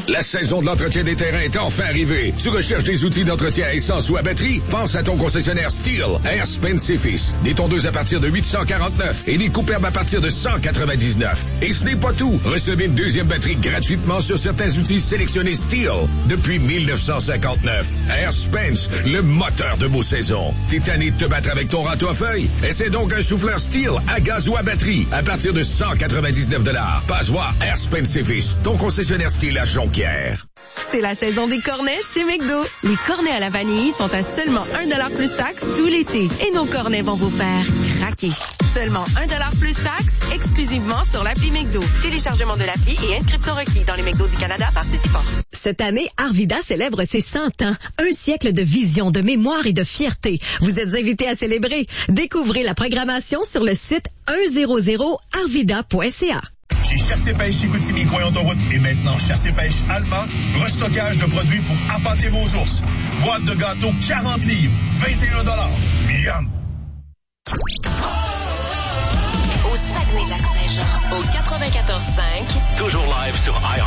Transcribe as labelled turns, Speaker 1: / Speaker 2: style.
Speaker 1: La saison de l'entretien des terrains est enfin arrivée. Tu recherches des outils d'entretien à essence ou à batterie? Pense à ton concessionnaire Steel, Air Spin-Cephis. Des tondeuses à partir de 849 et des coupertes à partir de 199. Et ce n'est pas tout. Recevez une deuxième batterie gratuitement sur certains outils sélectionnés Steel depuis 1959. Air Spence, le moteur de vos saisons. T'es tanné de te battre avec ton râteau à feuilles? Essaie donc un souffleur Steel à gaz ou à batterie à partir de 199 $. Passe voir Air Spin-Cephis, ton concessionnaire Steel à Jonquière.
Speaker 2: C'est la saison des cornets chez McDo. Les cornets à la vanille sont à seulement 1$ plus taxe tout l'été. Et nos cornets vont vous faire craquer. Seulement 1$ plus taxe, exclusivement sur l'appli McDo. Téléchargement de l'appli et inscription requis dans les McDo du Canada participants.
Speaker 3: Cette année, Arvida célèbre ses 100 ans. Un siècle de vision, de mémoire et de fierté. Vous êtes invités à célébrer. Découvrez la programmation sur le site 100arvida.ca.
Speaker 4: Chez Chasse et Pêche Chicoutimi, coin autoroute et maintenant Chasse et Pêche Alma, restockage de produits pour appâter vos ours. Boîte de gâteaux 40 livres, 21$. Miam!
Speaker 5: Au Saguenay-Lac-Saint-Jean, au 94.5.
Speaker 6: Toujours live sur iHeart.